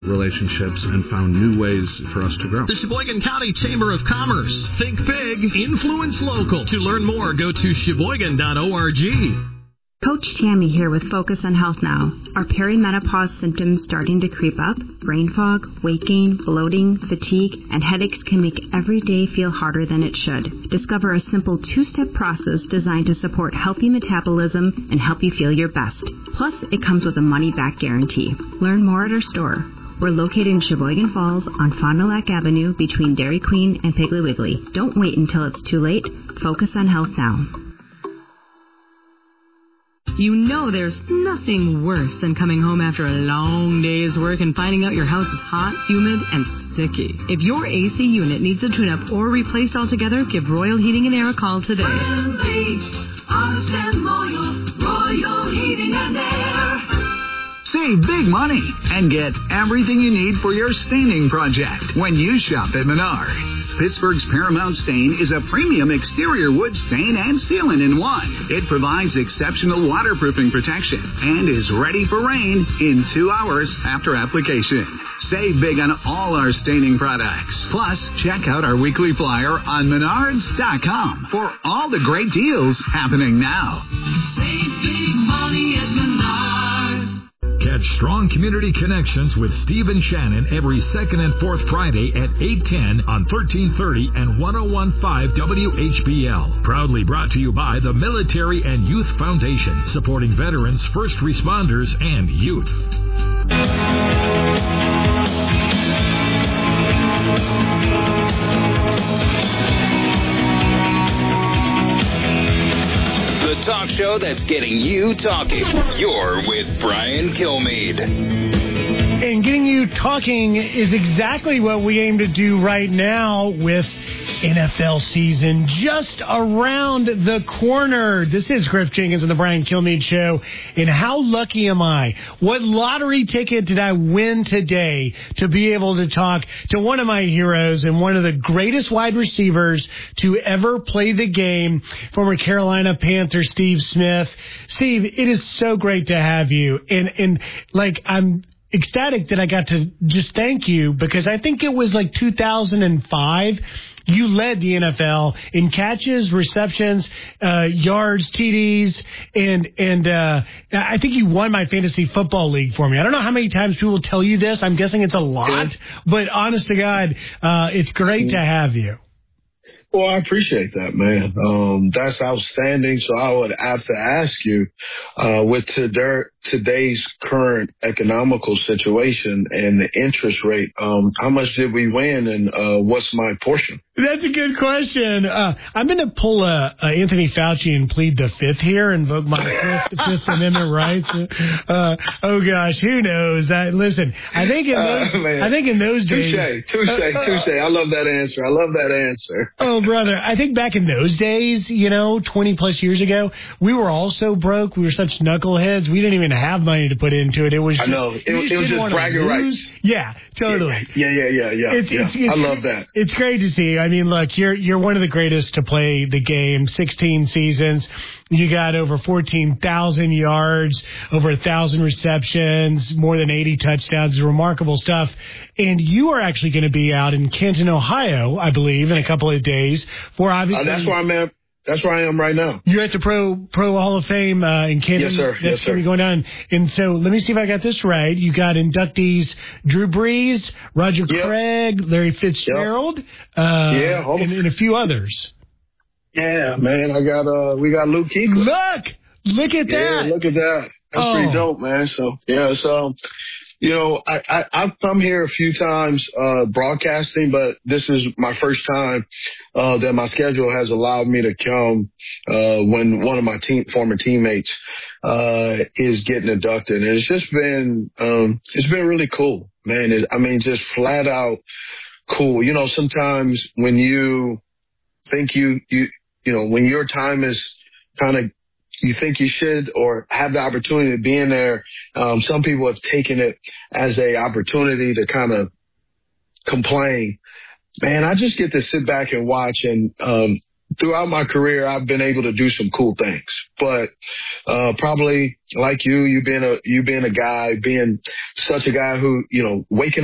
relationships and found new ways for us to grow. The Sheboygan County Chamber of Commerce. Think big, influence local. To learn more, go to Sheboygan.org. Coach Tammy here with Focus on Health Now. Are perimenopause symptoms starting to creep up? Brain fog, weight gain, bloating, fatigue, and headaches can make every day feel harder than it should. Discover a simple two-step process designed to support healthy metabolism and help you feel your best. Plus, it comes with a money-back guarantee. Learn more at our store. We're located in Sheboygan Falls on Fond du Lac Avenue between Dairy Queen and Piggly Wiggly. Don't wait until it's too late. Focus on health now. You know there's nothing worse than coming home after a long day's work and finding out your house is hot, humid, and sticky. If your AC unit needs a tune-up or replaced altogether, give Royal Heating and Air a call today. Honest and loyal, Royal Heating and Air. Save big money and get everything you need for your staining project when you shop at Menards. Pittsburgh's Paramount Stain is a premium exterior wood stain and sealant in one. It provides exceptional waterproofing protection and is ready for rain in 2 hours after application. Save big on all our staining products. Plus, check out our weekly flyer on Menards.com for all the great deals happening now. Save big money at Menards. Catch Strong Community Connections with Steve and Shannon every second and fourth Friday at 8:10 on 1330 and 101.5 WHBL. Proudly brought to you by the Military and Youth Foundation, supporting veterans, first responders, and youth. The talk show that's getting you talking. You're with Brian Kilmeade. And getting you talking is exactly what we aim to do right now with NFL season just around the corner. This is Griff Jenkins on the Brian Kilmeade Show. And how lucky am I? What lottery ticket did I win today to be able to talk to one of my heroes and one of the greatest wide receivers to ever play the game, former Carolina Panther Steve Smith. Steve, it is so great to have you. And I'm ecstatic that I got to just thank you, because I think it was like 2005. You led the NFL in catches, receptions, yards, TDs, and I think you won my fantasy football league for me. I don't know how many times people tell you this. I'm guessing it's a lot, but honest to God, it's great to have you. Well, I appreciate that, man. That's outstanding. So I would have to ask you, with today's current economical situation and the interest rate, how much did we win, and what's my portion? That's a good question. I'm going to pull Anthony Fauci and plead the fifth here, invoke my Fifth Amendment rights. Oh gosh, who knows? Listen, I think in those days. Touche. I love that answer. Oh, brother, I think back in those days, 20 plus years ago, we were all so broke. We were such knuckleheads. We didn't even have money to put into it. It was. I know. It was just bragging rights. Yeah, totally. Yeah. I love that. It's great to see. I mean, look, you're one of the greatest to play the game. 16 seasons. You got over 14,000 yards, over 1,000 receptions, more than 80 touchdowns. Remarkable stuff. And you are actually going to be out in Canton, Ohio, I believe, in a couple of days. For obviously, that's where I'm at. That's where I am right now. You're at the Pro Hall of Fame in Canton. Yes, sir. That's going to be going on. And so let me see if I got this right. You got inductees Drew Brees, Roger Craig, Larry Fitzgerald, and a few others. Yeah, man. We got Luke Kuechly. Look at that. Yeah, look at that. That's pretty dope, man. So, I've come here a few times broadcasting, but this is my first time that my schedule has allowed me to come when one of my former teammates is getting inducted. And it's just been really cool, man. Just flat out cool. Sometimes when you think when your time is kind of, you think you should or have the opportunity to be in there. Some people have taken it as a opportunity to kind of complain. Man, I just get to sit back and watch, and throughout my career, I've been able to do some cool things, but probably like you being a guy, being such a guy who, waking